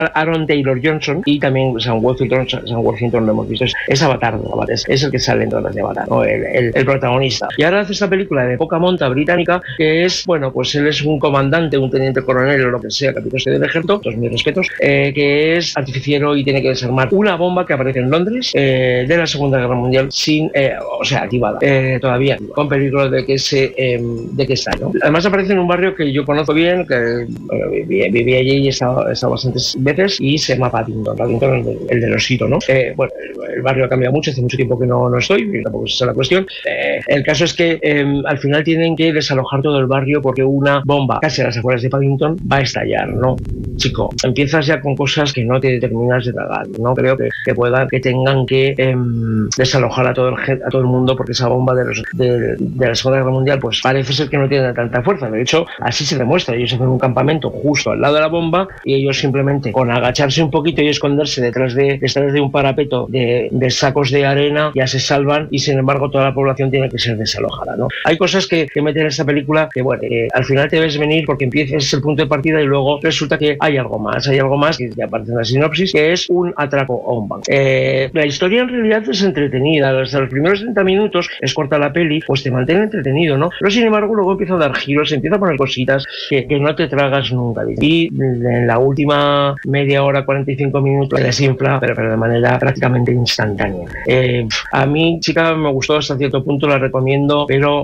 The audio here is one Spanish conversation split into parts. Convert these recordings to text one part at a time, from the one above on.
Aaron Taylor Johnson y también Sam Worthington lo hemos visto. Es Avatar, es el que sale en todas las de Avatar, ¿no? El protagonista. Y ahora hace esta película de poca monta británica que es, bueno, pues él es un comandante, un teniente coronel o lo que sea, capitán del ejército, todos mis respetos, que es artificiero y tiene que desarmar una bomba que aparece en Londres de la Segunda Guerra Mundial activada, todavía, con peligro de que está, ¿no? Además aparece en un barrio que yo conozco bien, que viví allí y he estado bastantes veces, y se llama Paddington, el del osito, ¿no? El barrio ha cambiado mucho, hace mucho tiempo que no estoy, y tampoco es esa la cuestión. El caso es que al final tienen que desalojar todo el barrio porque una bomba casi a las afueras de Paddington va a estallar, ¿no? Chico, empiezas ya con cosas que no te terminas de tragar. No creo que tengan que desalojar a todo el mundo porque esa bomba de la Segunda Guerra Mundial pues parece ser que no tiene tanta fuerza. De hecho, así se demuestra. Ellos hacen un campamento justo al lado de la bomba y ellos simplemente con agacharse un poquito y esconderse detrás de un parapeto de sacos de arena ya se salvan, y sin embargo toda la población tiene que ser desalojada, ¿no? Hay cosas que meten en esta película que al final te ves venir porque empiezas el punto de partida y luego resulta que hay algo más que ya aparece en la sinopsis, que es un atraco a un banco. La historia en realidad es entretenida, hasta los primeros 30 minutos es corta la peli, pues te mantiene entretenido, ¿no? Pero sin embargo luego empieza a dar giros, empieza a poner cositas que no te tragas nunca, y en la última media hora, 45 minutos te desinfla, pero de manera prácticamente instantánea. A mí, chica, me gustó hasta cierto punto, la recomiendo, pero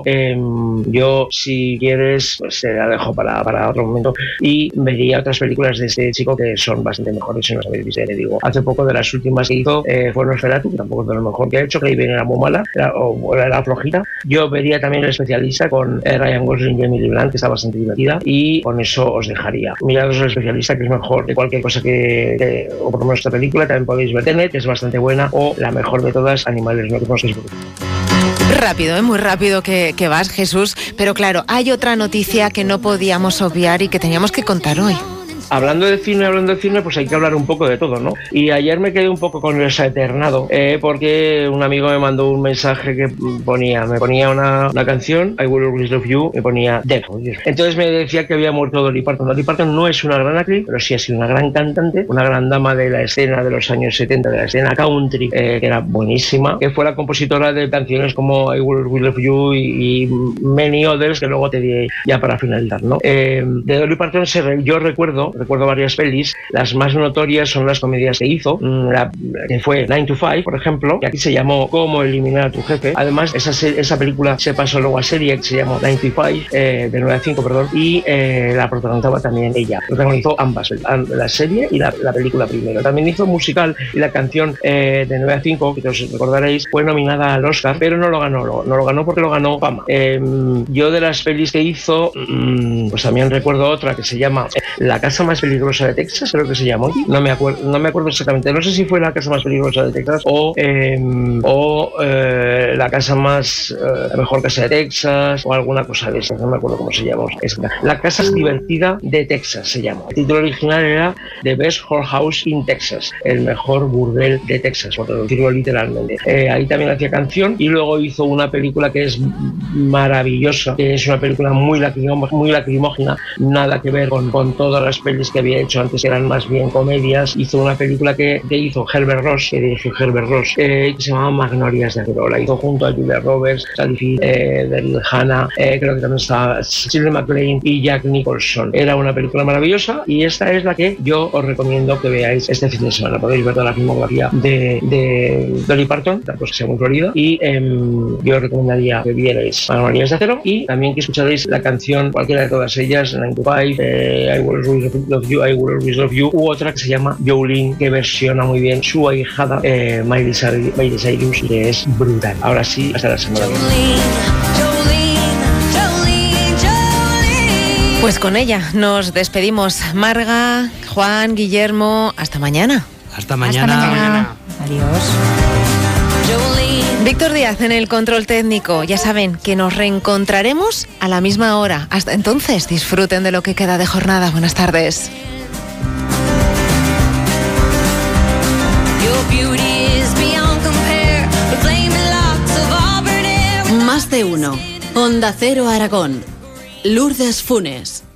yo, si quieres, pues te la dejo para otro momento, y vería otras películas de este chico que son bastante mejores. Si no sabéis, le digo, hace poco de las últimas que hizo fue Nosferatu, que tampoco es de lo mejor que ha hecho, que ahí era muy mala, era flojita. Yo vería también El Especialista con Ryan Gosling y Emily Blunt, que está bastante divertida, y con eso os dejaría. Mirados El Especialista, que es mejor que cualquier cosa o por lo menos esta película. También podéis ver Tenet, es bastante buena, o la mejor de todas, Animales no, que no sé. Rápido, muy rápido que vas, Jesús, pero claro, hay otra noticia que no podíamos obviar y que teníamos que contar hoy. Hablando de cine, pues hay que hablar un poco de todo, ¿no? Y ayer me quedé un poco con el Eternado, porque un amigo me mandó un mensaje que me ponía una canción, I Will Always Love You, me ponía Death. Entonces me decía que había muerto Dolly Parton. Dolly Parton no es una gran actriz, pero sí ha sido una gran cantante, una gran dama de la escena de los años 70, de la escena country, que era buenísima, que fue la compositora de canciones como I Will Always Love You y many others, que luego te di ya para finalizar, ¿no? De Dolly Parton yo recuerdo varias pelis. Las más notorias son las comedias que hizo, que fue 9 to 5, por ejemplo, que aquí se llamó Cómo eliminar a tu jefe. Además, esa película se pasó luego a serie, que se llamó 9 to 5, de 9 a 5, perdón, y la protagonizaba también ella. Protagonizó ambas, la serie y la película primero. También hizo musical, y la canción de 9 a 5, que os recordaréis, fue nominada al Oscar, pero no lo ganó porque lo ganó Fama. Yo de las pelis que hizo, pues también recuerdo otra que se llama La casa más peligrosa de Texas, creo que se llamó. No me acuerdo exactamente. No sé si fue La casa más peligrosa de Texas o La casa más la mejor casa de Texas, o alguna cosa de esas. No me acuerdo cómo se llamó. La casa es divertida de Texas se llama. El título original era The Best Whorehouse in Texas, el mejor burdel de Texas, por decirlo literalmente. Ahí también hacía canción, y luego hizo una película que es maravillosa, que es una película muy lacrimógena, nada que ver con todas las pelis que había hecho antes, que eran más bien comedias. Hizo una película que hizo Herbert Ross, que se llamaba Magnolias de Acero. La hizo junto a Julia Roberts, Sally Field, Daryl Hannah, creo que también estaba Shirley MacLaine y Jack Nicholson. Era una película maravillosa, y esta es la que yo os recomiendo que veáis este fin de semana. Podéis ver toda la filmografía de Dolly Parton, pues que sea muy florida, y yo os recomendaría que vierais Magnolias de Acero, y también que escucharéis la canción, cualquiera de todas ellas, 9 to 5, I Will Always Love You, u otra que se llama Jolene, que versiona muy bien su ahijada Miley Cyrus, que es brutal. Ahora sí, hasta la semana que viene. Pues con ella nos despedimos. Marga, Juan, Guillermo, hasta mañana. Hasta mañana. Adiós. Víctor Díaz en el control técnico. Ya saben que nos reencontraremos a la misma hora. Hasta entonces, disfruten de lo que queda de jornada. Buenas tardes. Más de uno. Onda Cero Aragón. Lourdes Funes.